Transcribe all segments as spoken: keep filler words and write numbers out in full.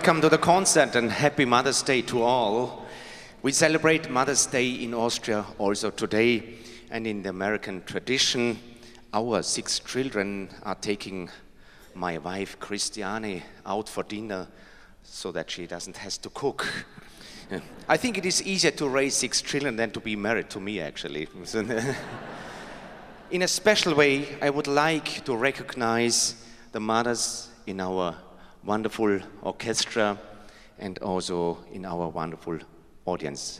welcome to the concert and happy Mother's Day to all. We celebrate Mother's Day in Austria also today, and in the American tradition, our six children are taking my wife Christiane out for dinner so that she doesn't have to cook. I think it is easier to raise six children than to be married to me, actually. In a special way, I would like to recognize the mothers in our wonderful orchestra and also in our wonderful audience.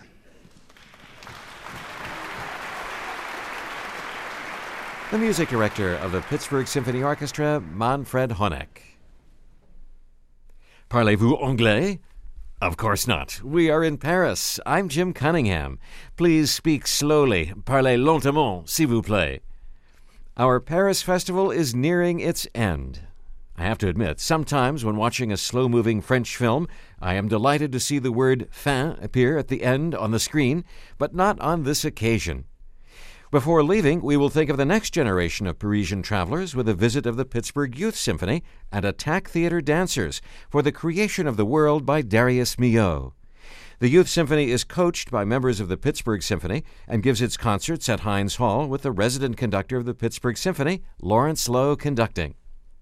The music director of the Pittsburgh Symphony Orchestra, Manfred Honeck. Parlez-vous anglais? Of course not. We are in Paris. I'm Jim Cunningham. Please speak slowly. Parlez lentement, s'il vous plaît. Our Paris Festival is nearing its end. I have to admit, sometimes when watching a slow-moving French film, I am delighted to see the word fin appear at the end on the screen, but not on this occasion. Before leaving, we will think of the next generation of Parisian travelers with a visit of the Pittsburgh Youth Symphony and Attack Theatre dancers for the Creation of the World by Darius Milhaud. The Youth Symphony is coached by members of the Pittsburgh Symphony and gives its concerts at Heinz Hall with the resident conductor of the Pittsburgh Symphony, Lawrence Lowe, conducting.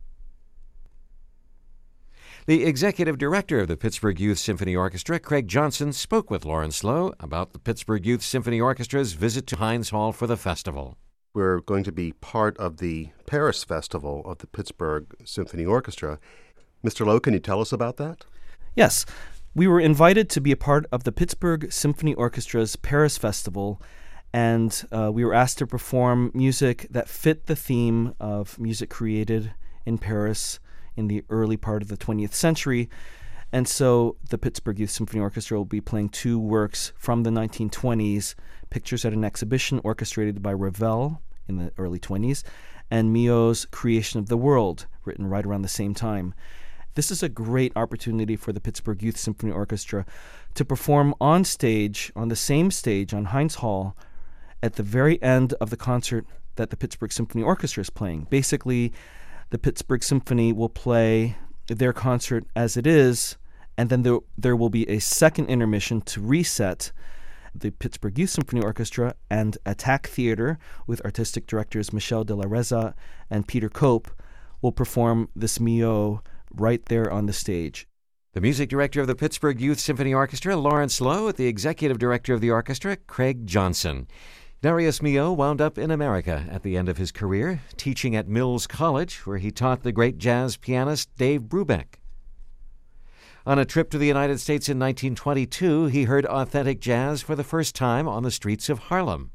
The executive director of the Pittsburgh Youth Symphony Orchestra, Craig Johnson, spoke with Lawrence Lowe about the Pittsburgh Youth Symphony Orchestra's visit to Heinz Hall for the festival. We're going to be part of the Paris Festival of the Pittsburgh Symphony Orchestra. Mister Lowe, can you tell us about that? Yes. We were invited to be a part of the Pittsburgh Symphony Orchestra's Paris Festival, and uh, we were asked to perform music that fit the theme of music created in Paris in the early part of the twentieth century. And so the Pittsburgh Youth Symphony Orchestra will be playing two works from the nineteen twenties, Pictures at an Exhibition, orchestrated by Ravel in the early twenties, and Milhaud's Creation of the World, written right around the same time. This is a great opportunity for the Pittsburgh Youth Symphony Orchestra to perform on stage, on the same stage, on Heinz Hall, at the very end of the concert that the Pittsburgh Symphony Orchestra is playing. Basically, the Pittsburgh Symphony will play their concert as it is, and then there, there will be a second intermission to reset. The Pittsburgh Youth Symphony Orchestra and Attack Theatre, with artistic directors Michel de la Reza and Peter Cope, will perform this Milhaud right there on the stage. The music director of the Pittsburgh Youth Symphony Orchestra, Lawrence Lowe, with the executive director of the orchestra, Craig Johnson. Darius Milhaud wound up in America at the end of his career, teaching at Mills College, where he taught the great jazz pianist Dave Brubeck. On a trip to the United States in nineteen twenty-two, he heard authentic jazz for the first time on the streets of Harlem.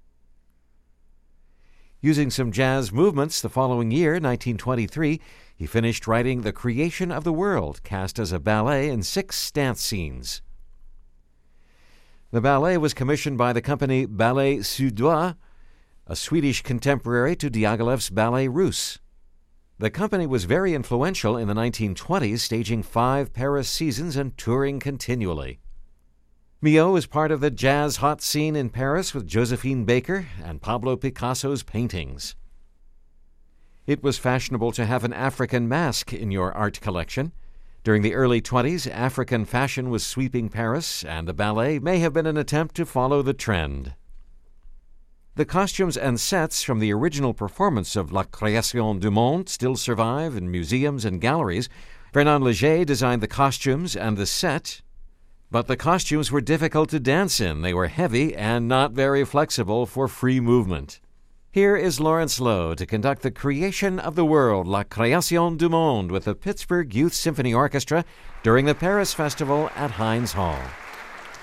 Using some jazz movements the following year, nineteen twenty-three, he finished writing The Creation of the World, cast as a ballet in six dance scenes. The ballet was commissioned by the company Ballet Suédois, a Swedish contemporary to Diaghilev's Ballet Russe. The company was very influential in the nineteen twenties, staging five Paris seasons and touring continually. Milhaud was part of the jazz hot scene in Paris with Josephine Baker and Pablo Picasso's paintings. It was fashionable to have an African mask in your art collection. During the early twenties, African fashion was sweeping Paris, and the ballet may have been an attempt to follow the trend. The costumes and sets from the original performance of La Création du Monde still survive in museums and galleries. Fernand Léger designed the costumes and the set, but the costumes were difficult to dance in. They were heavy and not very flexible for free movement. Here is Lawrence Lowe to conduct the Creation of the World, La Création du Monde, with the Pittsburgh Youth Symphony Orchestra during the Paris Festival at Heinz Hall.